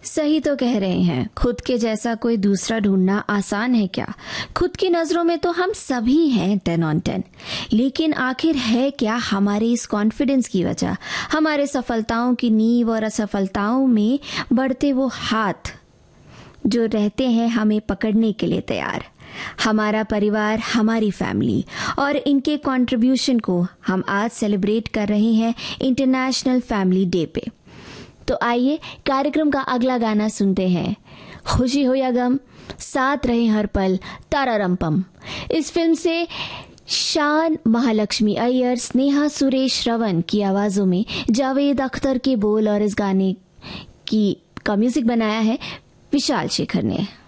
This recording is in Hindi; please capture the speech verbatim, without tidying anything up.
सही तो कह रहे हैं, खुद के जैसा कोई दूसरा ढूंढना आसान है क्या? खुद की नजरों में तो हम सभी हैं टेन ऑन टेन, लेकिन आखिर है क्या हमारे इस कॉन्फिडेंस की वजह, हमारे सफलताओं की नींव और असफलताओं में बढ़ते वो हाथ जो रहते हैं हमें पकड़ने के लिए तैयार। हमारा परिवार, हमारी फैमिली और इनके कंट्रीब्यूशन को हम आज सेलिब्रेट कर रहे हैं इंटरनेशनल फैमिली डे पे। तो आइए कार्यक्रम का अगला गाना सुनते हैं। खुशी हो या गम, साथ रहे हर पल, तारारंपम। इस फिल्म से शान महालक्ष्मी अय्यर, स्नेहा सुरेश रवन की आवाजों में जावेद अख्तर के बोल और इस गाने की का म्यूजिक बनाया है विशाल शेखर ने।